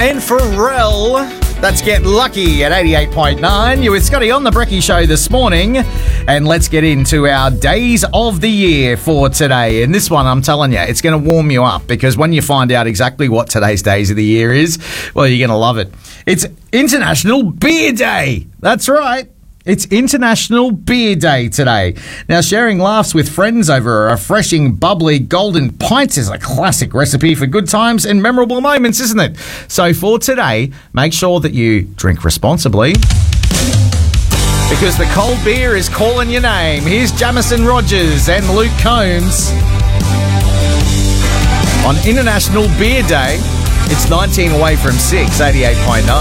and Pharrell. That's Get Lucky at 88.9. You're with Scotty on the Brekkie Show this morning. And let's get into our days of the year for today. And this one, I'm telling you, it's going to warm you up because when you find out exactly what today's days of the year is, well, you're going to love it. It's International Beer Day. That's right. It's International Beer Day today. Now, sharing laughs with friends over a refreshing, bubbly, golden pint is a classic recipe for good times and memorable moments, isn't it? So for today, make sure that you drink responsibly because the cold beer is calling your name. Here's Jamison Rogers and Luke Combs on International Beer Day. It's 19 away from 6, 88.9.